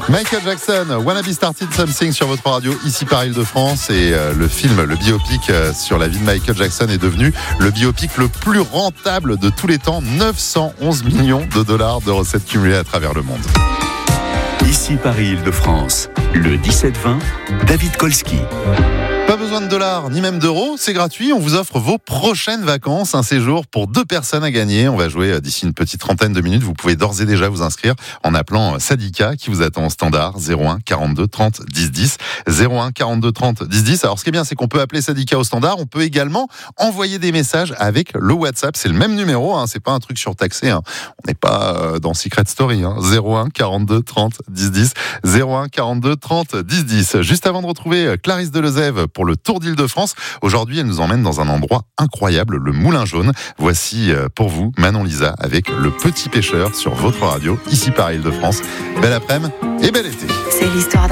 Michael Jackson, Wanna Be Started Something sur votre radio, ici par Île-de-France. Et le film, le biopic sur la vie de Michael Jackson est devenu le biopic le plus rentable de tous les temps. 911 millions de dollars de recettes cumulées à travers le monde. Ici Paris Île-de-France, le 17-20, David Kolski. Pas besoin de dollars ni même d'euros, c'est gratuit. On vous offre vos prochaines vacances, un séjour pour 2 personnes à gagner. On va jouer d'ici une petite trentaine de minutes. Vous pouvez d'ores et déjà vous inscrire en appelant Sadika qui vous attend au standard 01 42 30 10 10. 01 42 30 10 10. Alors ce qui est bien, c'est qu'on peut appeler Sadika au standard. On peut également envoyer des messages avec le WhatsApp. C'est le même numéro, c'est pas un truc surtaxé. On n'est pas dans Secret Story. 01 42 30 10 10. 01 42 30 10 10. Juste avant de retrouver Clarisse Delezève pour le Tour d'Île-de-France. Aujourd'hui, elle nous emmène dans un endroit incroyable, le Moulin Jaune. Voici pour vous, Manon Lisa, avec Le Petit Pêcheur sur votre radio, ici par Île-de-France. Belle après-midi et bel été. C'est l'histoire